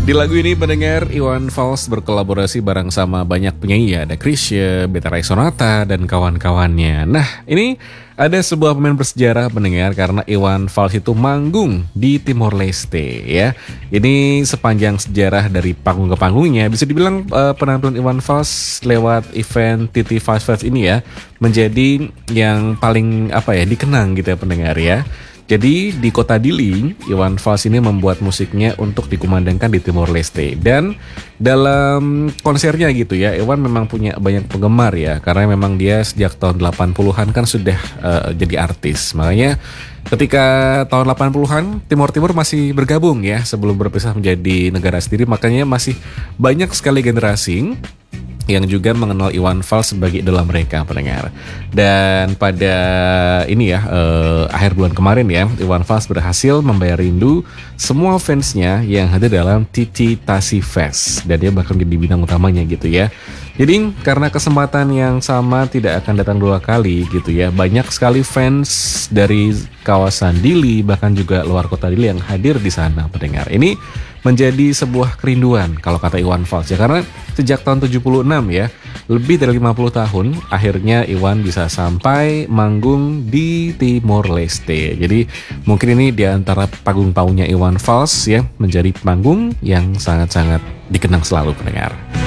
Di lagu ini pendengar Iwan Fals berkolaborasi bareng sama banyak penyanyi, ada Chrisye, Beta Ray Sonata, dan kawan-kawannya. Nah, ini ada sebuah pemain bersejarah pendengar karena Iwan Fals itu manggung di Timor Leste ya. Ini sepanjang sejarah dari panggung ke panggungnya bisa dibilang penampilan Iwan Fals lewat event TT Fast ini ya menjadi yang paling dikenang gitu ya pendengar ya. Jadi di kota Dili, Iwan Fals ini membuat musiknya untuk dikumandangkan di Timor Leste. Dan dalam konsernya gitu ya, Iwan memang punya banyak penggemar ya. Karena memang dia sejak tahun 80-an kan sudah jadi artis. Makanya ketika tahun 80-an, Timor Timur masih bergabung ya sebelum berpisah menjadi negara sendiri. Makanya masih banyak sekali generasi yang juga mengenal Iwan Fals sebagai idola mereka pendengar. Dan pada ini ya akhir bulan kemarin ya, Iwan Fals berhasil membayar rindu semua fansnya yang hadir dalam TT Tasi Fest, dan dia bahkan jadi bintang utamanya gitu ya. Jadi karena kesempatan yang sama tidak akan datang dua kali gitu ya, banyak sekali fans dari kawasan Dili bahkan juga luar kota Dili yang hadir di sana pendengar. Ini menjadi sebuah kerinduan kalau kata Iwan Fals ya, karena sejak tahun 76 ya, lebih dari 50 tahun akhirnya Iwan bisa sampai manggung di Timor Leste. Jadi mungkin ini di antara panggung-panggungnya Iwan Fals ya, menjadi panggung yang sangat-sangat dikenang selalu pendengar.